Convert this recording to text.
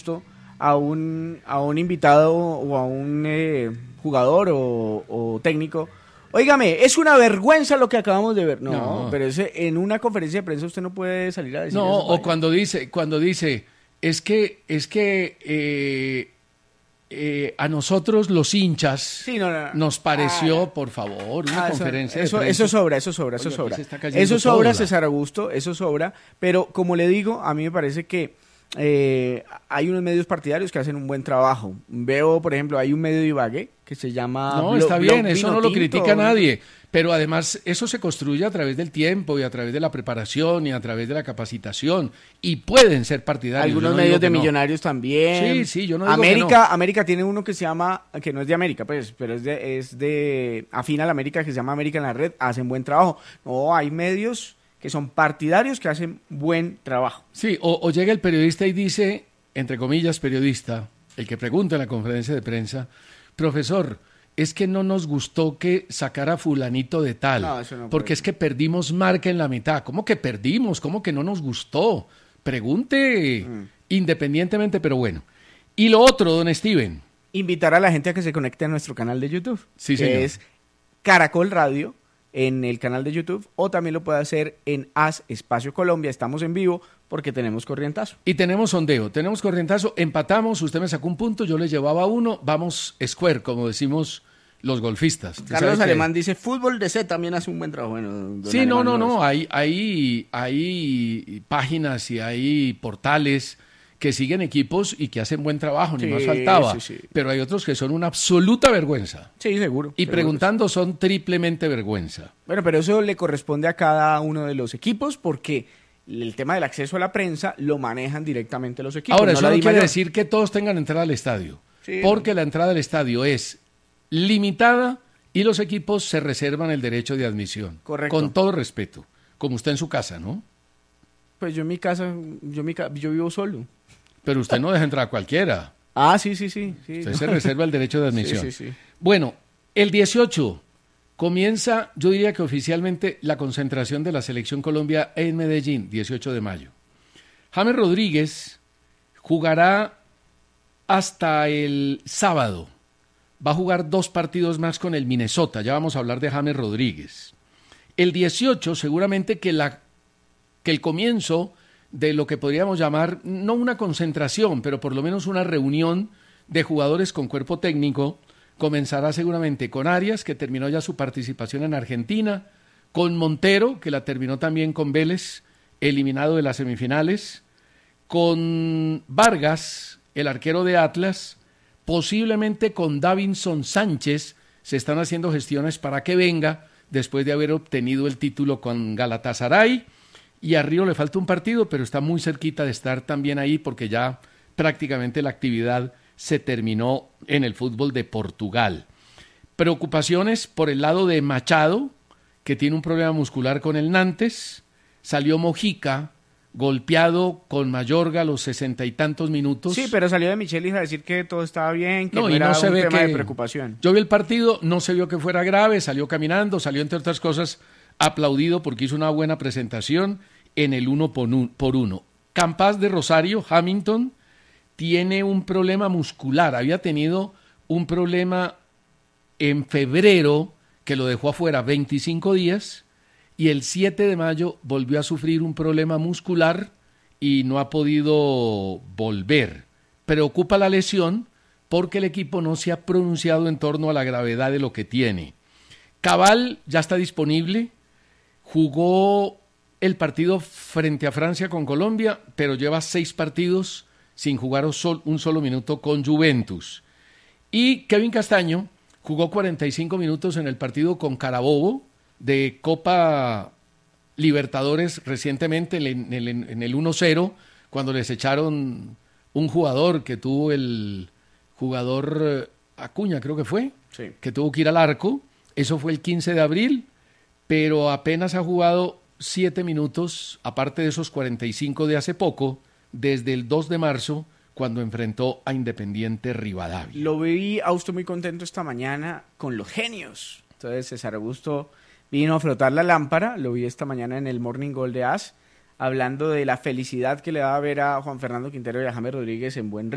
gusto a un invitado o a un jugador o técnico. Óigame, es una vergüenza lo que acabamos de ver. No. Pero en una conferencia de prensa usted no puede salir a decir eso. No, o cuando dice, es que a nosotros los hinchas nos pareció, por favor, una conferencia de prensa. Eso sobra. Eso sobra, César Augusto, eso sobra. Pero como le digo, a mí me parece que hay unos medios partidarios que hacen un buen trabajo. Veo, por ejemplo, hay un medio de Ibagué que se llama... No, está bien, eso no lo critica nadie. Pero además eso se construye a través del tiempo y a través de la preparación y a través de la capacitación. Y pueden ser partidarios. Algunos medios de Millonarios también. Sí, yo no digo América, que no. América tiene uno que se llama, que no es de América, pues, pero es de afín a la América, que se llama América en la Red. Hacen buen trabajo. No, hay medios que son partidarios que hacen buen trabajo. Sí, o llega el periodista y dice, entre comillas, periodista, el que pregunta en la conferencia de prensa, profesor, es que no nos gustó que sacara fulanito de tal, porque es que perdimos marca en la mitad. ¿Cómo que perdimos? ¿Cómo que no nos gustó? Pregunte independientemente, pero bueno. Y lo otro, don Steven. Invitar a la gente a que se conecte a nuestro canal de YouTube. Sí, señor. Que es Caracol Radio en el canal de YouTube, o también lo puede hacer en As Espacio Colombia. Estamos en vivo porque tenemos corrientazo. Y tenemos sondeo, tenemos corrientazo, empatamos, usted me sacó un punto, yo le llevaba uno, vamos square, como decimos los golfistas. Carlos Alemán dice, Fútbol DC también hace un buen trabajo. Bueno, sí, no, hay páginas y hay portales que siguen equipos y que hacen buen trabajo, ni más faltaba. Sí. Pero hay otros que son una absoluta vergüenza. Sí, seguro. Y preguntando son triplemente vergüenza. Bueno, pero eso le corresponde a cada uno de los equipos porque el tema del acceso a la prensa lo manejan directamente los equipos. Ahora, eso no quiere decir que todos tengan entrada al estadio, porque la entrada al estadio es limitada y los equipos se reservan el derecho de admisión. Correcto. Con todo respeto, como usted en su casa, ¿no? Pues yo en mi casa, yo vivo solo. Pero usted no deja entrar a cualquiera. Ah, sí. Usted se reserva el derecho de admisión. Sí. Bueno, el 18 comienza, yo diría que oficialmente, la concentración de la Selección Colombia en Medellín, 18 de mayo. James Rodríguez jugará hasta el sábado. Va a jugar 2 partidos más con el Minnesota. Ya vamos a hablar de James Rodríguez. El 18 seguramente que el comienzo de lo que podríamos llamar, no una concentración, pero por lo menos una reunión de jugadores con cuerpo técnico, comenzará seguramente con Arias, que terminó ya su participación en Argentina, con Montero, que la terminó también con Vélez, eliminado de las semifinales, con Vargas, el arquero de Atlas, posiblemente con Davinson Sánchez. Se están haciendo gestiones para que venga después de haber obtenido el título con Galatasaray. Y a Río le falta un partido, pero está muy cerquita de estar también ahí porque ya prácticamente la actividad se terminó en el fútbol de Portugal. Preocupaciones por el lado de Machado, que tiene un problema muscular con el Nantes. Salió Mojica, golpeado con Mayorga a los 60 y tantos minutos. Sí, pero salió de Michelis a decir que todo estaba bien, que no y era no se un ve tema que, de preocupación. Yo vi el partido, no se vio que fuera grave, salió caminando, salió entre otras cosas aplaudido porque hizo una buena presentación en el 1-por-1. Campas de Rosario, Hamilton, tiene un problema muscular. Había tenido un problema en febrero que lo dejó afuera 25 días y el 7 de mayo volvió a sufrir un problema muscular y no ha podido volver. Preocupa la lesión porque el equipo no se ha pronunciado en torno a la gravedad de lo que tiene. Cabal ya está disponible. Jugó el partido frente a Francia con Colombia, pero lleva 6 partidos sin jugar un solo minuto con Juventus. Y Kevin Castaño jugó 45 minutos en el partido con Carabobo de Copa Libertadores recientemente en el 1-0, cuando les echaron un jugador que tuvo el jugador Acuña, creo que fue, sí, que tuvo que ir al arco. Eso fue el 15 de abril. Pero apenas ha jugado 7 minutos, aparte de esos 45 de hace poco, desde el 2 de marzo, cuando enfrentó a Independiente Rivadavia. Lo vi a usted muy contento esta mañana con los genios. Entonces César Augusto vino a frotar la lámpara, lo vi esta mañana en el Morning Goal de AS, hablando de la felicidad que le va a ver a Juan Fernando Quintero y a James Rodríguez en buen